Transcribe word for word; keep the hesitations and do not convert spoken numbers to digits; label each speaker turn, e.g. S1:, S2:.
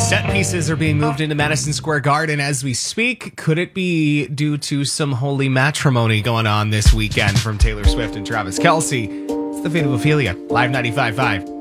S1: Set pieces are being moved into Madison Square Garden as we speak. Could it be due to some holy matrimony going on this weekend from Taylor Swift and Travis Kelce? It's the Fate of Ophelia, Live ninety-five point five.